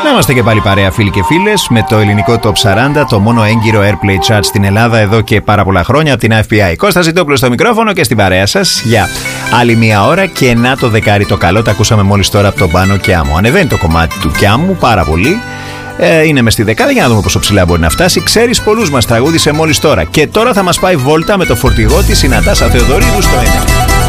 Να είμαστε και πάλι παρέα, φίλοι και φίλες, με το ελληνικό Top 40, το μόνο έγκυρο Airplay Chart στην Ελλάδα εδώ και πάρα πολλά χρόνια από την FBI. Κώστα Ζητόπουλος στο μικρόφωνο και στην παρέα σας για άλλη μία ώρα. Και να το δεκάρι το καλό, τα ακούσαμε μόλις τώρα από τον Πάνο Κιάμου. Ανεβαίνει το κομμάτι του Κιάμου πάρα πολύ. Είναι μες στη δεκάδα, για να δούμε πόσο ψηλά μπορεί να φτάσει. Ξέρεις πολλούς μας, τραγούδισε μόλις τώρα. Και τώρα θα μας πάει βόλτα με το φορτηγό της η Νατάσα Θεοδωρίδου στο 1.